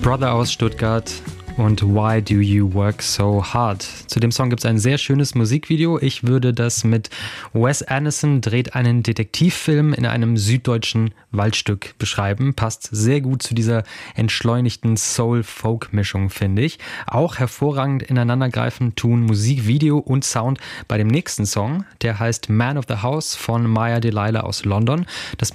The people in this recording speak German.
Brother aus Stuttgart und Why Do You Work So Hard? Zu dem Song gibt es ein sehr schönes Musikvideo. Ich würde das mit Wes Anderson dreht einen Detektivfilm in einem süddeutschen Waldstück beschreiben. Passt sehr gut zu dieser entschleunigten Soul-Folk-Mischung, finde ich. Auch hervorragend ineinandergreifend tun Musikvideo und Sound bei dem nächsten Song. Der heißt Man of the House von Maya Delilah aus London. Das